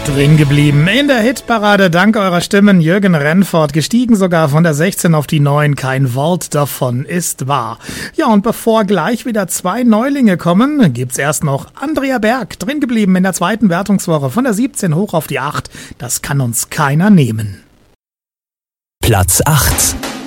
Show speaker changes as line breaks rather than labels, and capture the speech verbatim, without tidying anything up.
Drin geblieben in der Hitparade, dank eurer Stimmen. Jürgen Rennfort, gestiegen sogar von der sechzehn auf die neun, kein Wort davon ist wahr. Ja, und bevor gleich wieder zwei Neulinge kommen, gibt's erst noch Andrea Berg, drin geblieben in der zweiten Wertungswoche von der siebzehn hoch auf die acht. Das kann uns keiner nehmen.
Platz acht.